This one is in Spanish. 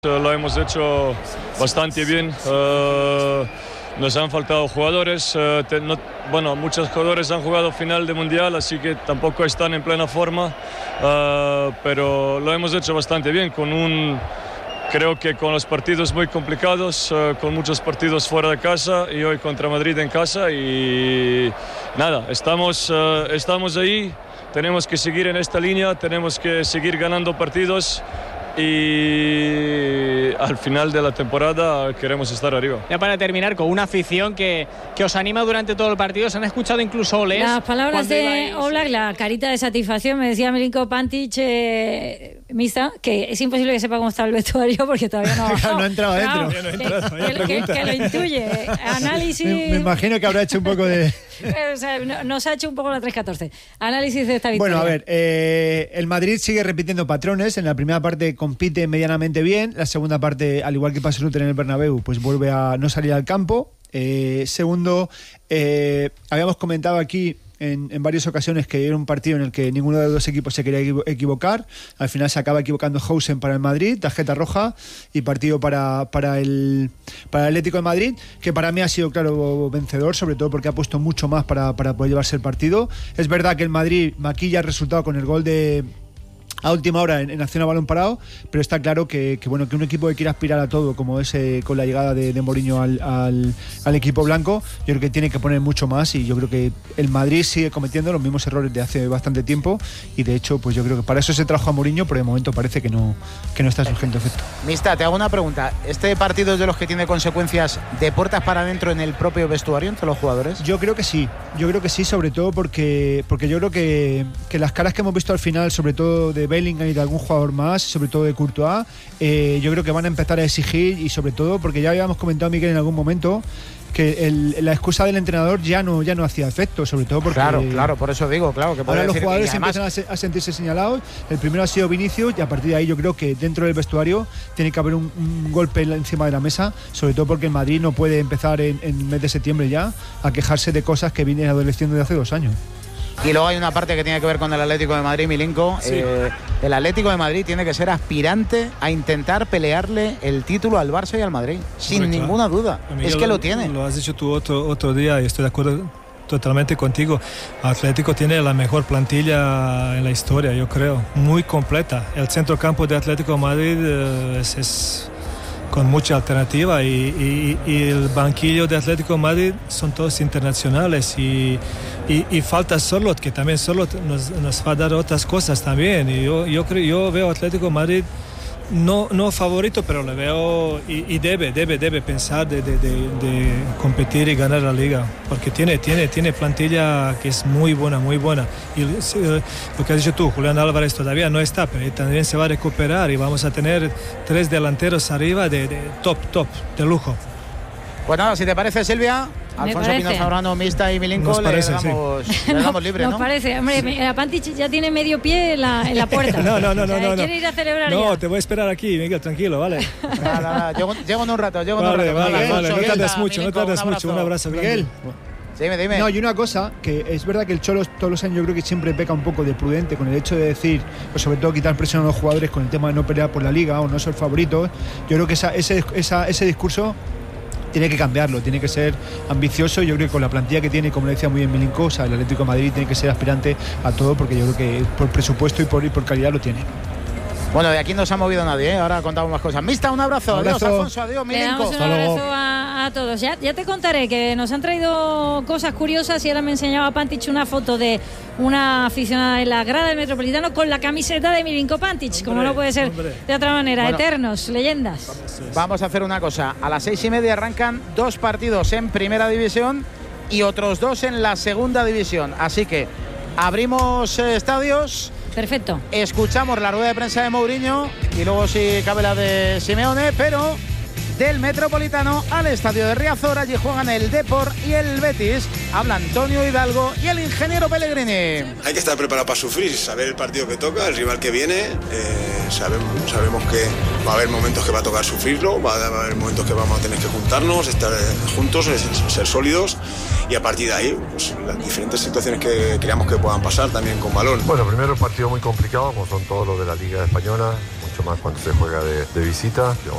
Lo hemos hecho bastante bien. Nos han faltado jugadores. Muchos jugadores han jugado final de mundial, así que tampoco están en plena forma. Pero lo hemos hecho bastante bien. Creo que con los partidos muy complicados, con muchos partidos fuera de casa y hoy contra Madrid en casa. Y nada, estamos ahí. Tenemos que seguir en esta línea. Tenemos que seguir ganando partidos. Y al final de la temporada queremos estar arriba. Ya para terminar, con una afición que os anima durante todo el partido. Se han escuchado incluso Oles. Las palabras de Oblak, la carita de satisfacción. Me decía Milinko Pantic, Mista, que es imposible que sepa cómo está el vestuario porque todavía no ha bajado. No ha entrado adentro. Que lo intuye. Análisis. Me imagino que habrá hecho un poco de... O sea, nos ha hecho un poco la 3-14. Análisis de esta victoria. Bueno, a ver, el Madrid sigue repitiendo patrones. En la primera parte compite medianamente bien. La segunda parte, al igual que pasó en el Bernabéu, pues vuelve a no salir al campo. Segundo, habíamos comentado aquí en varias ocasiones que era un partido en el que ninguno de los dos equipos se quería equivocar. Al final se acaba equivocando Hausen para el Madrid, tarjeta roja, y partido para el Atlético de Madrid, que para mí ha sido claro vencedor, sobre todo porque ha puesto mucho más para poder llevarse el partido. Es verdad que el Madrid maquilla el resultado con el gol a última hora en acción a balón parado, pero está claro que un equipo que quiere aspirar a todo, como es con la llegada de Mourinho al equipo blanco, yo creo que tiene que poner mucho más, y yo creo que el Madrid sigue cometiendo los mismos errores de hace bastante tiempo, y de hecho pues yo creo que para eso se trajo a Mourinho, pero de momento parece que no está surgiendo efecto. Mista, te hago una pregunta. ¿Este partido es de los que tiene consecuencias de puertas para adentro en el propio vestuario entre los jugadores? Yo creo que sí, sobre todo porque yo creo que las caras que hemos visto al final, sobre todo de Bellingham y de algún jugador más, sobre todo de Courtois, yo creo que van a empezar a exigir, y sobre todo porque ya habíamos comentado, Miguel, en algún momento que la excusa del entrenador ya no hacía efecto, sobre todo porque claro, por eso digo, claro, que ahora los jugadores empiezan a sentirse señalados. El primero ha sido Vinicius, y a partir de ahí yo creo que dentro del vestuario tiene que haber un golpe encima de la mesa, sobre todo porque el Madrid no puede empezar en el mes de septiembre ya a quejarse de cosas que vienen adoleciendo de hace 2 años. Y luego hay una parte que tiene que ver con el Atlético de Madrid, Milinko. Sí. El Atlético de Madrid tiene que ser aspirante a intentar pelearle el título al Barça y al Madrid, sin ninguna duda. Es que lo tiene. Lo has dicho tú otro día, y estoy de acuerdo totalmente contigo. Atlético tiene la mejor plantilla en la historia, yo creo, muy completa. El centrocampo de Atlético de Madrid es con mucha alternativa, y el banquillo de Atlético de Madrid son todos internacionales, y falta Sorloth, que también Sorloth nos va a dar otras cosas también, y yo veo Atlético de Madrid no favorito, pero le veo y debe pensar de competir y ganar la liga, porque tiene plantilla que es muy buena, y lo que has dicho tú, Julián Álvarez todavía no está, pero también se va a recuperar, y vamos a tener 3 delanteros arriba de top, de lujo. Pues nada, si te parece, Silvia, Alfonso Pino Zambrano, Mista y Milinko, le damos libre, ¿no? Nos parece, hombre, Pantic ya tiene medio pie en la puerta. No. Quiere ir a celebrar No, ya. te voy a esperar aquí, Miguel, tranquilo, ¿vale. Nada, llego en un rato, Vale, no tardes mucho, un abrazo, Miguel. Dime. No, y una cosa, que es verdad que el Cholo todos los años yo creo que siempre peca un poco de prudente con el hecho de decir, pues sobre todo quitar presión a los jugadores con el tema de no pelear por la liga o no ser favoritos. Yo creo que ese discurso tiene que cambiarlo, tiene que ser ambicioso. Yo creo que con la plantilla que tiene, como le decía muy bien Milinko, o sea, el Atlético de Madrid tiene que ser aspirante a todo, porque yo creo que por presupuesto y por calidad lo tiene. Bueno, de aquí no se ha movido nadie, ahora contamos más cosas. Mista, un abrazo. Adiós, Alfonso, adiós, Milinko. Le damos un abrazo a todos. Ya te contaré que nos han traído cosas curiosas, y ahora me enseñaba Pantic una foto de una aficionada de la grada del Metropolitano con la camiseta de Milinko Pantic, como no puede ser de otra manera. Bueno, eternos, leyendas. Vamos a hacer una cosa. A las 6:30 arrancan 2 partidos en Primera División y otros 2 en la Segunda División. Así que abrimos estadios. Perfecto. Escuchamos la rueda de prensa de Mourinho y luego si cabe la de Simeone, pero del Metropolitano al estadio de Riazor. Allí juegan el Depor y el Betis. Habla Antonio Hidalgo y el ingeniero Pellegrini. Hay que estar preparado para sufrir, saber el partido que toca, el rival que viene. Sabemos que va a haber momentos que va a tocar sufrirlo, va a haber momentos que vamos a tener que juntarnos, estar juntos, ser sólidos, y a partir de ahí pues, las diferentes situaciones que creamos que puedan pasar también con balón. Bueno, primero un partido muy complicado, como son todos los de la Liga Española, mucho más cuando se juega de visita.